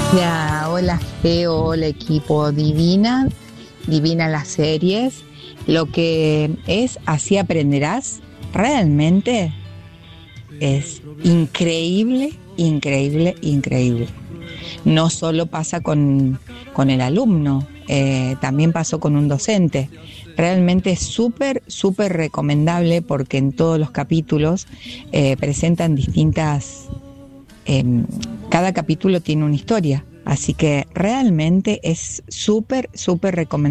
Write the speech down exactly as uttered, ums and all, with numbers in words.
Ya, hola Geo, hola equipo, divina, divina las series, lo que es Así aprenderás, realmente es increíble, increíble, increíble. No solo pasa con, con el alumno, eh, también pasó con un docente. Realmente es súper, súper recomendable porque en todos los capítulos eh, presentan distintas eh, cada capítulo tiene una historia, así que realmente es súper, súper recomendable.